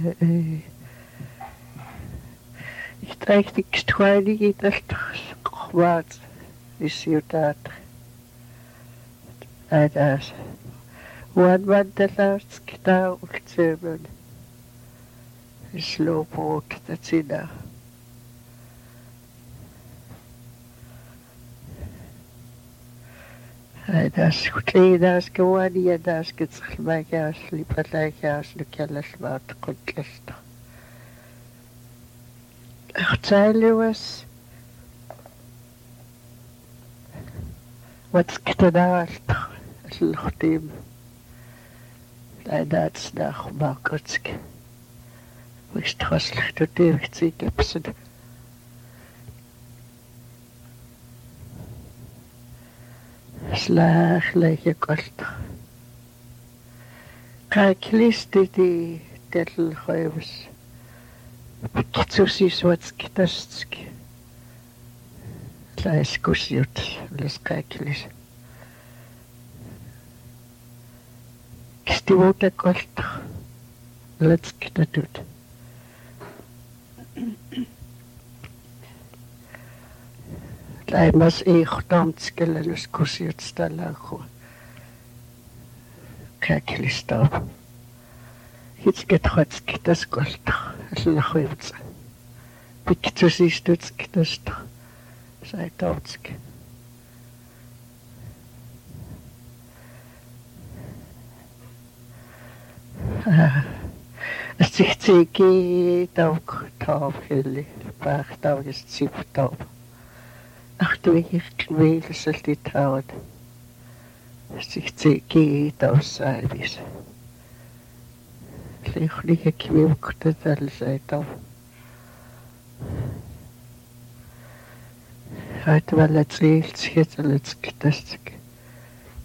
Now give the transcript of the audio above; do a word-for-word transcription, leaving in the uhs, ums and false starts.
Ich trage die Gestreunige, das doch schwarz ist hier da. Das. Wan man das als genau zähmen. Slow boat, that's enough. Das das gewani das getsmagaas lipataigaas nukellas maat qutlasta. Achtailus what's kitanaalt الختيم العادات سناخ ماكوتسك وش تخصلك تدير كتيك بسد سلاخ ليك قلت قاكليستي دي دل الخيبس بكتوسي سواتسك تستك لا يسكوسيوت لسقاكليس كستيوتا قلت لتسك تدود لا مس اي خدام تسكلا نسكوسيوت ستالاخو كاكليستاب هيتسك تخواتسك تسكولت الخيبس بكتوسي ستوتسك تست سايتوتسك Stichtiki tauk taub hilli, bach tauk is zip taub. Ach du ich will soll die taut. Stichtiki taus salvis. Lichlige kwimkte dal sei taub. Heute war let's reels jetzt let's kitastike.